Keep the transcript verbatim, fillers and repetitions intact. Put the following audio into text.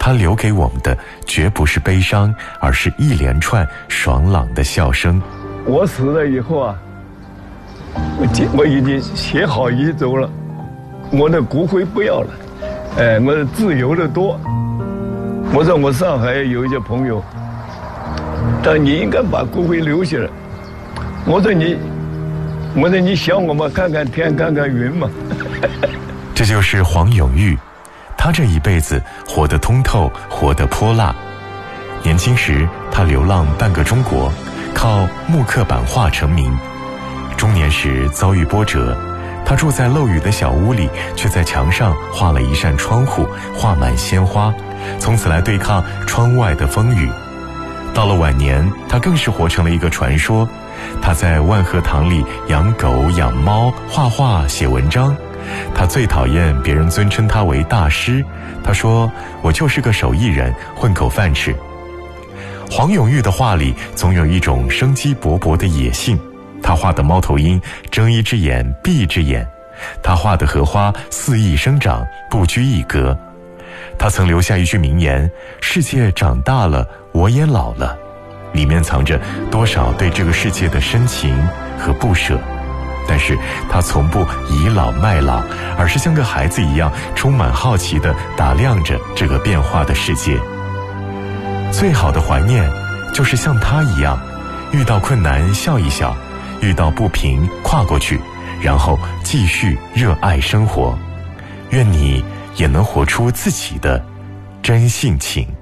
他留给我们的绝不是悲伤，而是一连串爽朗的笑声。 我死了以后啊，我我已经写好遗嘱了，我的骨灰不要了，哎，我自由的多。我说我上海有一些朋友，但你应该把骨灰留下来。我说你，我说你想我嘛，看看天，看看云嘛。 这就是黄永玉，他这一辈子活得通透，活得泼辣。年轻时他流浪半个中国，靠木刻版画成名。中年时遭遇波折，他住在漏雨的小屋里，却在墙上画了一扇窗户，画满鲜花，从此来对抗窗外的风雨。到了晚年，他更是活成了一个传说。他在万和堂里养狗养猫，画画写文章。他最讨厌别人尊称他为大师，他说我就是个手艺人，混口饭吃。黄永玉的画里总有一种生机勃勃的野性，他画的猫头鹰睁一只眼闭一只眼，他画的荷花肆意生长，不拘一格。他曾留下一句名言，世界长大了，我也老了，里面藏着多少对这个世界的深情和不舍。但是他从不倚老卖老，而是像个孩子一样充满好奇地打量着这个变化的世界。最好的怀念就是像他一样，遇到困难笑一笑，遇到不平跨过去，然后继续热爱生活。愿你也能活出自己的真性情。